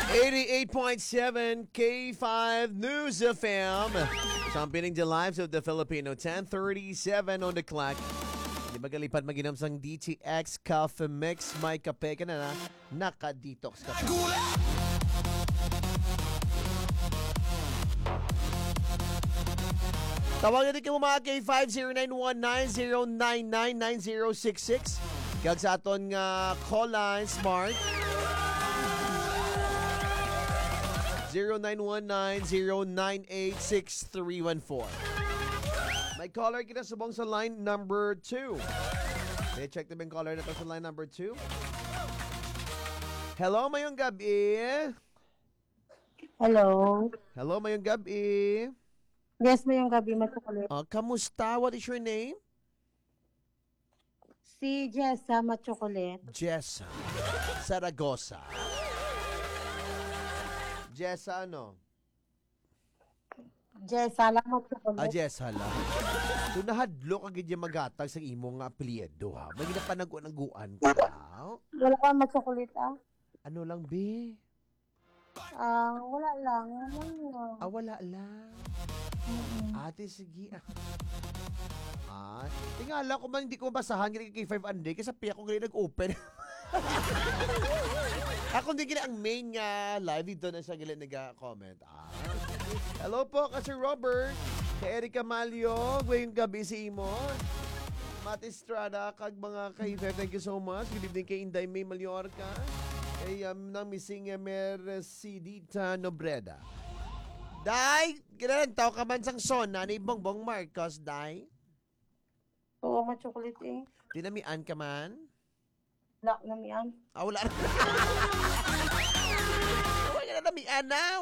88.7 K5 News FM. Champion the lives of the Filipino. 10:37 on the clock. Di ba kalipad mag-inom sang DTX Coffee Mix? May kape ka na naka-detox ka. Tawag natin kayo mga K5-0919-099-9066. Kag sa aton nga call line smart 0919-098-6314. May caller kita subong sa line number 2. Okay, check na ba yung caller na to sa line number 2? Hello, mayong gabi. Hello. Hello, mayong gabi. Yes, mayong gabi, Machocolate. Kamusta? What is your name? Si Jessa Machocolate. Jessa Saragosa. Jessa ano? Jessa lang Machocolate. Jessa lang. So nahadlo ka gid magatag sa imong apelyido ha. May ginapanag-unaguan ka. Wala ka Machocolate Ano lang be? Wala lang. Wala lang. Ate, sige. Tingala ko man hindi ko basahan kaya kay 5 Anday kasi piya ko gali nag-open. Ako hindi gina ang main nga live dito na siya gali nag-comment. Hello po ka Sir Robert. Kay Erica Malio. Ngayong gabi si Imo. Mati Estrada kag mga kay-5. Thank you so much. Good evening kay Inday May Mallorca. Kay nang missing Mercedita Nobreda. Day, kinantaw ka man sang sona ni Bongbong Marcos, Day? Oo, Machocolate Tinamian ka man? Wala namian. Wala na. Wala na namian now.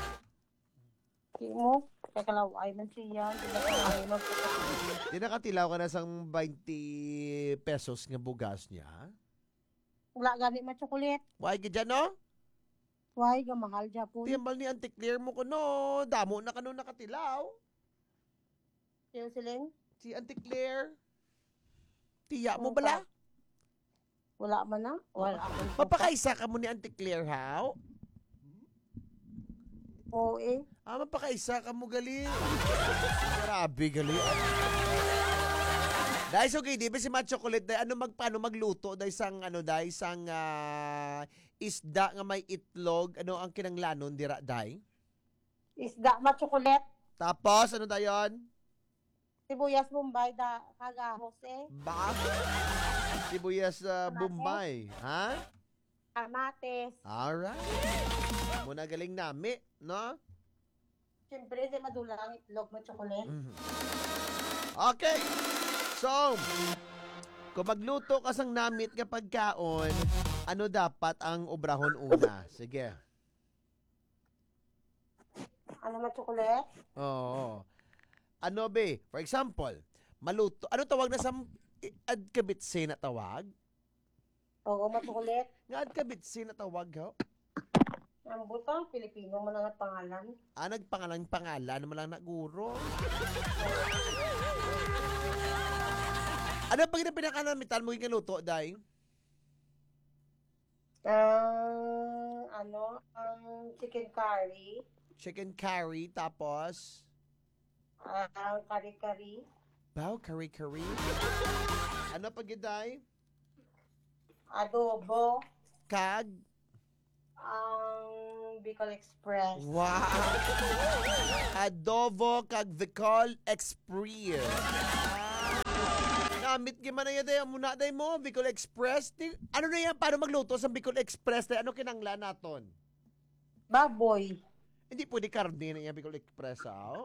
Mo, kakalaway man siya. Di nakatilaw ka na sang 20 pesos nga bugas niya? Wala gani Machocolate. Why ka dyan, no? Why ga mahal Japon? Tiambal ni Auntie Claire mo ko, no? Damo na ka no nakatilaw. Sino siling? Si Auntie Claire. Tiya mo bala? Wala man na? Wala. Mapakaisa ka mo ni Auntie Claire, how? Oo mapakaisa ka mo gali. Grabe gali. Dahil so okay, di ba si Machocolate, dahil paano magluto, dahil sang isda nga may itlog, ano ang kinanglanon dira, dahil? Isda Machocolate. Tapos, ano dayon? Sibuyas Bombay kagahos Ba? Sibuyas Bombay, ha? Kamates. Alright. Muna galing nami, no? Siyempre, di madulang itlog Machocolate. Okay. So, kung magluto ka sang namit nga pagkaon, ano dapat ang obrahon una? Sige. Ano Machocolate? Oo. Ano be? For example, maluto. Ano tawag na sa adkabitse na tawag? Oo, Machocolate. Nga adkabitse na tawag, ho? Ang butang, Pilipino mo lang at pangalan. Nagpangalan mo lang na guro. Ano pag pinakanamitan mo yung luto, Day? Chicken curry. Chicken curry, tapos? Kari-kari. Bao, curry. Ano pag yun, Day? Adobo. Kag? Bicol Express. Wow! Adobo kag Bicol Express. Namit ki man na yan, muna day mo, Bicol Express. Ano na yan, paano magluto sa Bicol Express? Ano kinanglan naton? Baboy. Hindi pwede karne na yan, Bicol Express,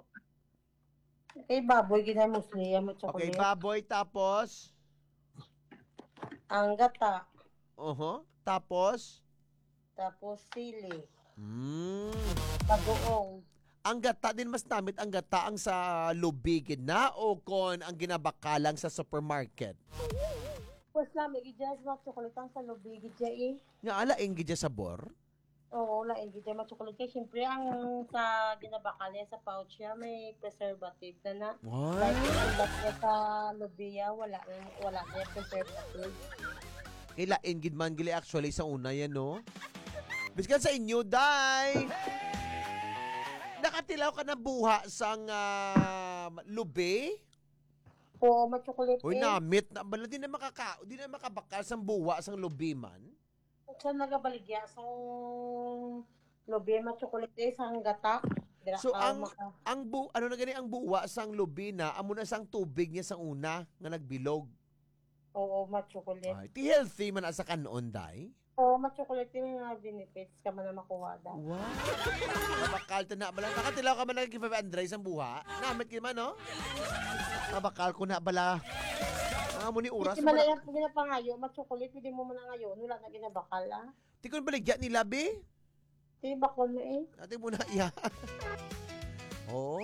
Baboy, ginamos niya mo Okay, chocolate. baboy, tapos? Ang gata. Tapos? Tapos sili. Bagoong. Ang gata din mas namit ang gata ang sa lubigid na o kon ang ginabakalang sa supermarket? Pues namin, gidya sa chocolate ang sa lobby, gidya Nga ala, ingid sa sabor? Oo, lain gidya chocolate. Kaya siyempre, ang sa ginabakal niya sa pouch niya, may preservative na. What? Like, ang niya sa lobby niya, wala niya preservative. Ila ingid man gili actually sa una yan, no? Biskan sa inyo, day. Nakatilaw ka na buha sang lube? Po, matsukulit Hoy, eh. namit na bala di na di na makabakal sang buwa sang lube man. Sa nagabaligya, sa lobe, matsukulit eh, sa gata. So ang ano na gani ang buwa sang lube na amo na sang tubig niya sang una nga nagbilog. Oo, matsukulit. Ay, ti healthy man asa kanon, day. Oo, matsukulit yung mga benefits ka man na makuha daw. Wow. Mabakal ta na bala. Nakatilaw ka man nag-5 Andres ang buha. Namit ki man, no? Mabakal ko na bala. Amo ni oras. Hindi man na yung ginapangayo, matsukulit, hindi mo man na ngayon, wala na ginabakal ah. Di ko baligya ni Labi. Di bakol na eh. Ate mo na iya. Oh.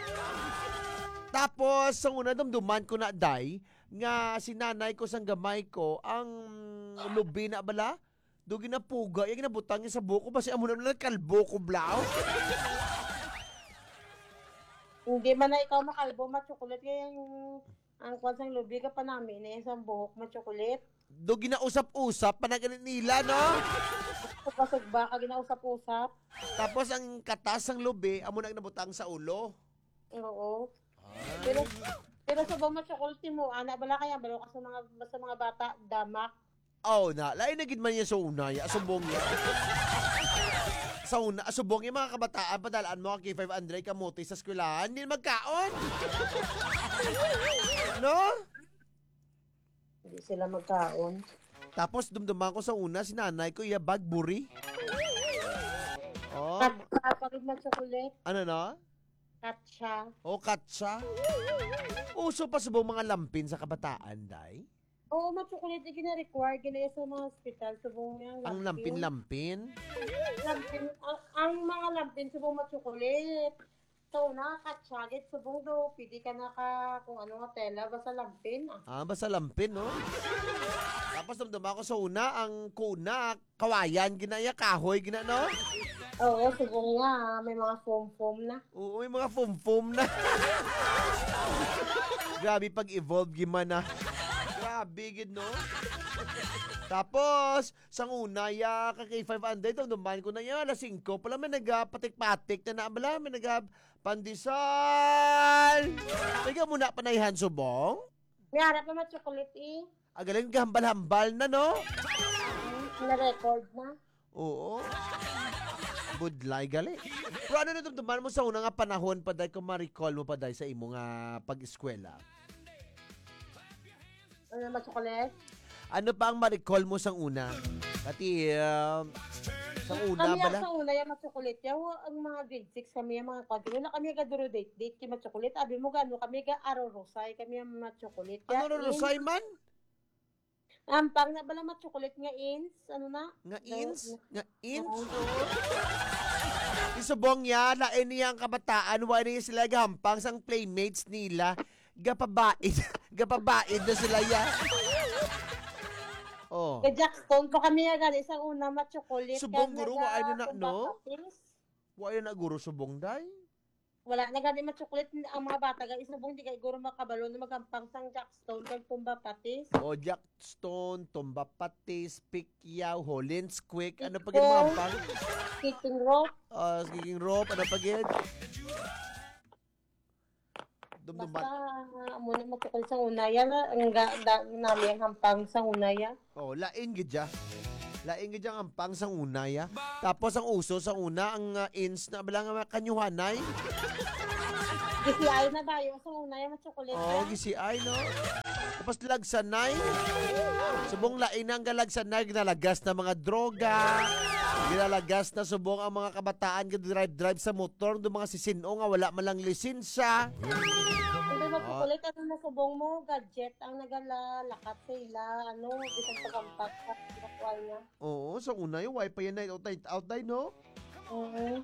Tapos, sa una dumduman ko na, day, nga sinanay ko sang gamay ko, ang lubi na bala, do ginapuga, yung ginabutang niya sa buko, basi amo na kalbo ko blaw. Hindi man na ikaw makalbo, matsukulit, kaya yung ang kwansang lubi ka pa namin, eh, isang buhok, matsukulit. Do ginausap-usap, panagalit nila, no? Pasagba ka, ginausap-usap. Tapos, ang katas ng lubi, amo na nabutang sa ulo. Oo. Ay. Pero sa bang matsukulit mo, ana, bala kaya, balo ka sa mga bata, damak. Oh, na. Lain na gid man niya sa una. Asubong niya. Sa una, asubong niya mga kabataan. Padalaan mo kay 5 Andre kamote sa eskwelahan. Hindi magkaon. No? Hindi sila magkaon. Tapos dumduman ko sa una, si nanay ko, iya bagburi. Oh. Kapag matsukulit, Ano na? katsa. Oh, katsa. Uso pa subong mga lampin sa kabataan, day. Oo, matsukulit, gina-require, ginaya sa mga hospital, subong yung Ang lampin-lampin. Ang mga lampin, subong matsukulit. So, nakakatsagit, subong do, pwede ka kung ano nga tela, basta lampin. Basta lampin, no? Tapos dumduman ko sa una, ang kuna, kawayan, ginaya, kahoy, no? Oo, subong nga, may mga foam-foam na. Oo, may mga foam-foam na. Grabe pag-evolve gimana. Grabe gid no. Tapos, sang una ya kay 500 dumduman ko na ya alas 5 pala may nagapatik-patik na naabala may nagapandisal. Tiga muna panayhan subong. May harap na matsukulit eh. Agaling gahambal-hambal na no. Na-record na. Oo. Budlay gali. Pero ano na dumduman mo sa una nga panahon pa dahil kung ma-recall mo pa dahil sa imo nga pag-eskwela? Ano matsukulit? Ano pa ang ma-recall mo sa una? Pati, sa una Kami bala? sa una yung matsukulit. Yung ang mga grade 6 kami yung mga kwadro. Wala kami gaduro date kay matsukulit. Abi mo gano kami ga arorosay kami yung matsukulit. Ano Rosay man? Ampang na bala matsukulit nga ins. Ano na? Nga ins? Nga ins? Oo. Isubong niya, lain niya ang kabataan, wala niya sila gampang sang playmates nila. Gapabaid. Gapabaid na sila yan. Oh. Kay Jackstone pa kami nga gali sa una matsukulit. Subong guro, wala na no? Kumbatatis. Wala na guro subong day. Wala na gali matsukulit ang mga bata ga isubong di kay guro makabalo na magampang sang Jackstone kag tumba patis. O Jackstone, Tumba Patis, Pikyaw, Hollins Quick, ano pa gini mga pang? Kicking rope. Giging rope, ano pa gini? Dumduman. Basta muna matsukulit sa unaya na ang namin ang hampang sa unaya. Oh, lain gidya. Lain gidya ang ampang sang unaya. Tapos ang uso sa una ang ins na bala nga kanyuhanay. GCI na tayo sa unaya matsukulit. Oh, GCI no. Tapos lagsanay. Subong lain ang galagsanay ginalagas na mga droga. Ginalagas na subong ang mga kabataan drive sa motor do mga sisino nga wala man lang lisensya. Hindi matsukulit ano na subong mo gadget ang nagalalakat sa ila ano bisang pagampat sa nakuha niya. Oo, sa una yung wifi yan night out day no. Oo.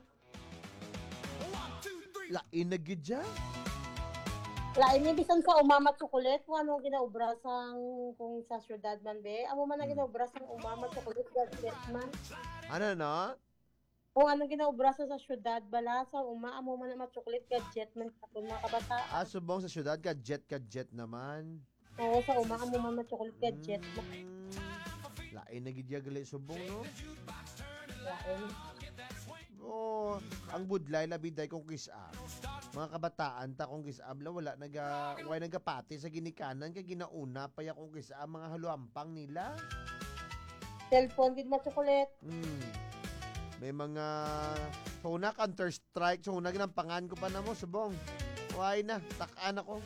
Lain na gidya. Lain ni bisan sa umama tsukulit kung anong ginaubra kung sa syudad man be. Amo man ang ginaubra sang umama tsukulit gadget man. Ano no? Kung anong ginaubra sa syudad bala sa amo man ang matsukulit gadget man sa mga kabataan. Subong sa syudad ka jet naman. Oo, sa amo man matsukulit gadget man. Lain na gidya gali subong no. lain. Oh, ang budlay labiday kong kisab. Mga kabataan ta kong kisab la wala nagapati sa ginikanan kay ginauna pa ya kong kisab mga haluampang nila. Cellphone with ma-chocolate. May mga una Counter-Strike, una ginampangan ko pa na mo subong. Why na, takaan ako.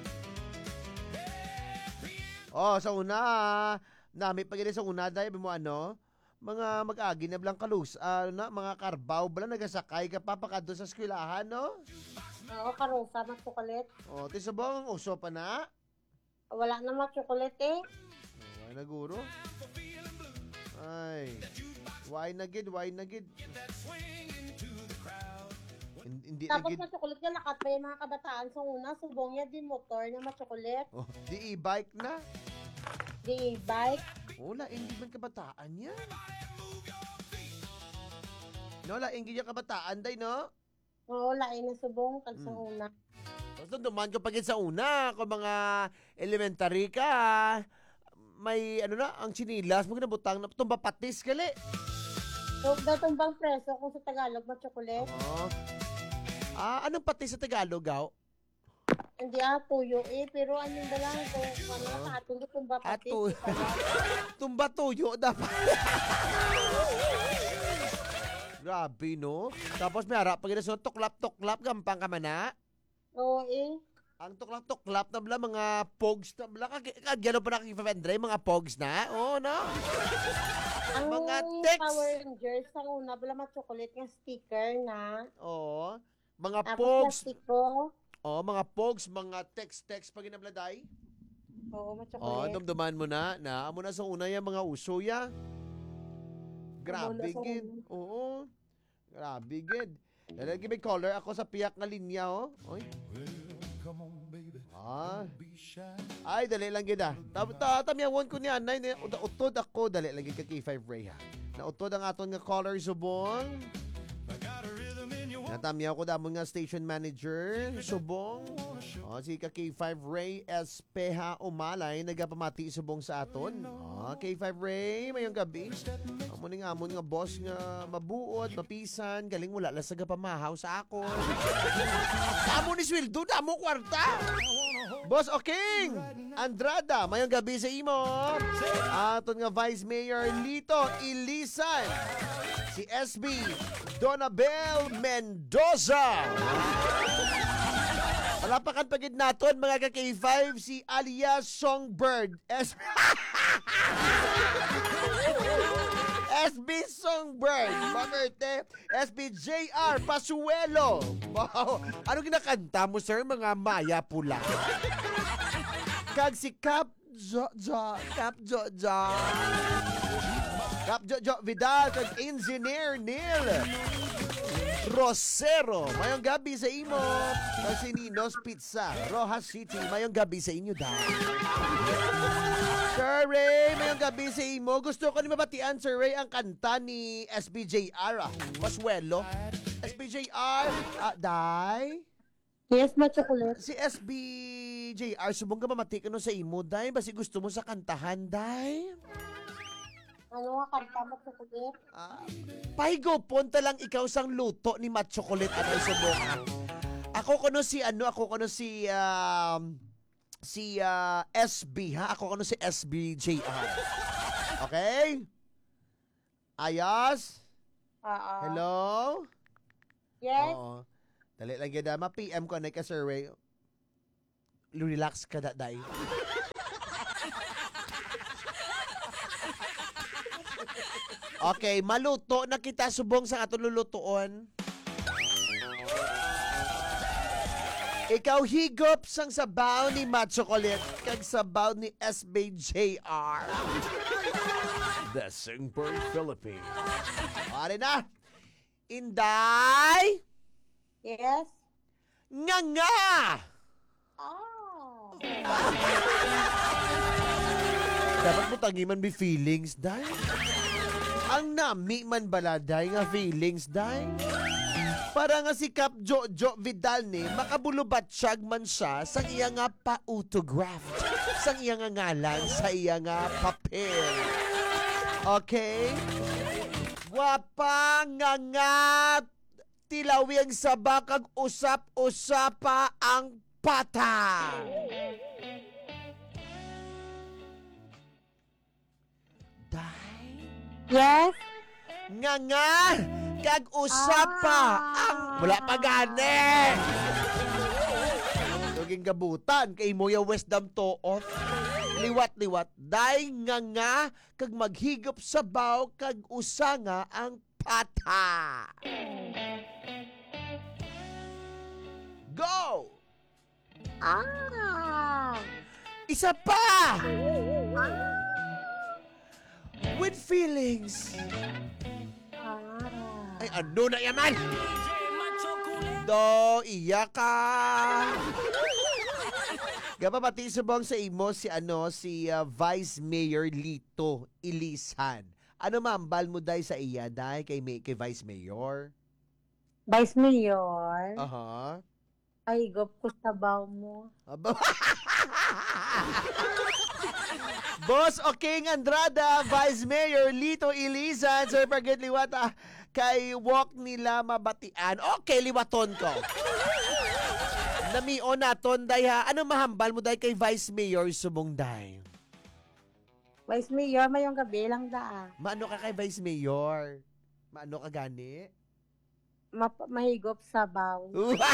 Oh, sa una, nami pag sa una dahil mo ano, mga mag-agi na blang kalus, mga karbaw bala nagasakay ka pa pakado sa eskwelahan, no? Oo, karosa ma-chocolate. Oh, ti subong uso pa na. Wala na ma-chocolate eh. Why na guro? Ay. Why na gid? Hindi na Tapos gid. ma-chocolate ka lakat pa yung mga kabataan sa una. Subong niya din motor na ma-chocolate. Oh, di e-bike na. Di bike. Wala, hindi man kabataan yan. No, laing gid yung kabataan day, no? Oo, lain na subong tag sa una. Basta duman ko pagit sa una, kung mga elementary ka, may ano na, ang chinilas mo kinabutang na tumba patis kali. So, datong bang preso kung sa Tagalog ma-chocolate? Oh. Anong patis sa Tagalog, gaw? Hindi tuyo eh. Pero ano ba lang kung ano sa atin itong bapatis. Tumba tuyo dapat. Grabe, no? Tapos may harap pag so tuklap-tuklap, gampang ka man na. Oo eh. Ang tuklap-tuklap na bala, mga pogs na bala, kagano pa nakikipapendray, mga pogs na? Oo, no? Ang Mga text. Power Rangers, sa una bala ma-chocolate ng sticker na. Oo. Mga Tapos pogs. plastiko. Oo, mga pogs, mga text pag inabladay. Oo, Oo, ma-chocolate. dumduman mo na amo na sa una yung mga uso ya. Grabe Amo na sa gid. una. Oo. Grabe gid. Lalagi may color ako sa piyak na linya, oh. Oy. Ay, dali lang gid ah. Tamyawon ko ni Anay, utod ako, dali lang gid ka K5 Ray ha. Nautod ang aton nga color subong. Natamyaw ko damon nga station manager, subong. Si K5 Ray Espeha Umalay, nagapamati subong sa aton. K5 Ray, mayong gabi. Amon nga boss nga mabuot, mapisan, galing wala lang sa gapamahaw sa ako. Amo ni sweldo, damo kwarta. Boss Oking Andrada, mayong gabi sa imo. Aton nga Vice Mayor Lito Ilisan. Si SB Donabel Mendoza. Palapakan pagid naton mga ka-K5 si alias Songbird. SB Songbird. Makerte. SB JR Pasuelo. Wow. Ano kinakanta mo, sir? Mga maya pula. Kag si Cap Jo Vidal kag Engineer Neil Rosero. Mayong gabi sa imo. Kag si Nino's Pizza, Rojas City. Mayong gabi sa inyo dahil. Sir Ray, mayong gabi sa imo. Gusto ko ni mabatian, Sir Ray, ang kanta ni SBJR. Pasuelo. SBJR, Day? Yes, ma-chocolate. Si SBJR, subong ka mamati ka no sa imo, Day? Basi gusto mo sa kantahan, Day? Ano nga kanta ma-chocolate? Paigo, punta lang ikaw sang luto ni ma-chocolate at ay subong. Ako kuno si SB, ha? Ako kuno si SBJR. Okay? Ayos? Hello? Yes? Oo. Dali lang yun, ma-PM ko na ka, Sir Ray. Relax ka na, Day. Okay, maluto na kita subong sa ato lulutuon. Ikaw higop sang sabaw ni Ma-Chocolate kag sabaw ni SBJR. The Songbird Philippines. Pare na. Inday! Yes? Nga! Dapat mo tangiman may feelings, Day. Ang nami man baladay nga feelings, Day. Para nga si Cap Jojo Vidal ni makabulubatsyag man siya sa iya nga pa-autograph, sa iya nga ngalan, sa iya nga papel. Okay? Gwapa nga tilawi ang sabak kag usap-usapa ang pata. Day, Yes? nga kag usapa ang wala pa gani. Tuging gabutan kay Moya Wisdom to off. Liwat-liwat. Day nga kag maghigop sa baw kag usanga ang pata. Go! Isa pa! With feelings. Ay, ano na yaman? Do, iya ka. Gapa pati subong sa imo si Vice Mayor Lito Ilisan. Ano mambal mo dai sa iya dai kay Vice Mayor? Vice Mayor, Aha. ay gop ko sa baw mo. Aba. Boss King Andrada, Vice Mayor Lito Ilisan, Sir Pagit Liwata, kay walk nila mabatian. Okay, liwaton ko. Namio naton day ha. Ano mahambal mo day kay Vice Mayor subong day? Vice Mayor, mayong gabi lang da. Maano ka kay Vice Mayor? Maano ka gani? Mahigop sa baw.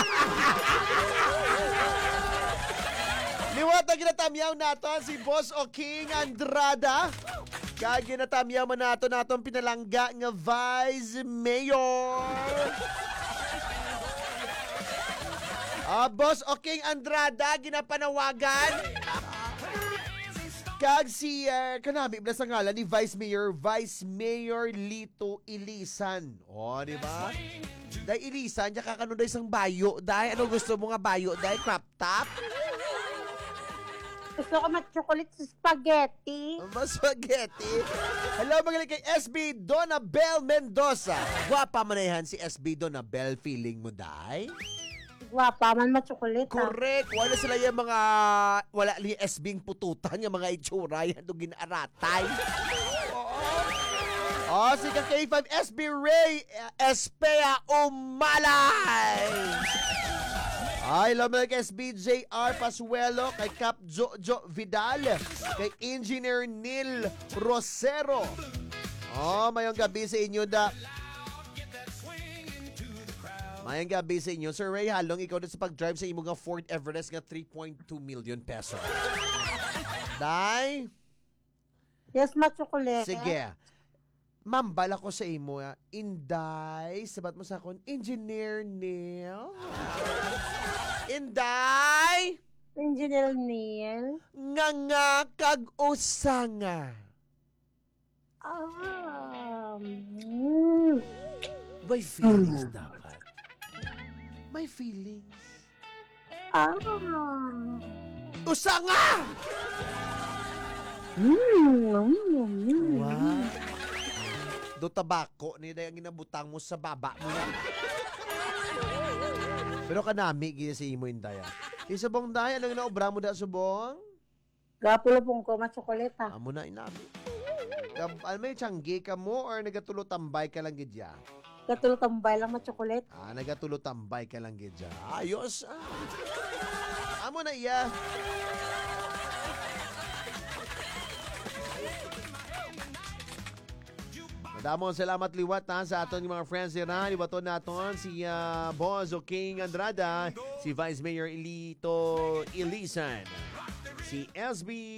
Liwata ginatamyaw nato si Boss King Andrada. Kaya ginatamyaw man naton pinalangga nga Vice Mayor. Boss King Andrada ginapanawagan. Kag si kanami ibla sa ngalan ni Vice Mayor Lito Ilisan. O, di ba? Dahil Ilisan, niya kakano dahil isang bayo. Dahil ano gusto mo nga bayo? Dahil crop top? Gusto ko mat-chocolate sa spaghetti. Mas spaghetti. Hello, magaling kay SB Donabel Mendoza. Gwapa manayahan si SB Donabel. Feeling mo, dahil? Gwapa man mat-chocolate. Correct. Wala sila yung mga, wala li SB pututan, yung mga itsura, yan doon ginaratay. Oh, si K5 SB Ray Espea Umalay. Ay, lamang kay SBJR Pasuelo, kay Cap Jojo Vidal, kay Engineer Neil Rosero. Oh, mayong gabi sa inyo da. Mayang gabi sa inyo. Sir Ray Halong, ikaw na sa pag-drive sa imong Ford Everest nga 3.2 million peso. Day? Yes, mat-chocolate. Sige. Mambala ko sa imo. Inday, sabat mo sa akon, Engineer Neil. Inday! Engineer Neil. Nga kag usanga. May feelings dapat. May feelings. Usanga! Wow. Do tabako ni dayang ginabutang mo sa baba mo na. Pero kanami gina si imo indaya. Isubong daya nang naobra mo da subong? Gapulo pong ko mat-chocolate. Amo na inabi. May tiyanggi ka mo or nagatulo tambay ka lang gidya? Gatulo tambay lang mat-chocolate. Nagatulo tambay ka lang gidya. Ayos. Amo na iya. Madamong salamat liwat sa aton mga friends nila. Liwaton naton si Boss King Andrada, si Vice Mayor Lito Ilisan, si SB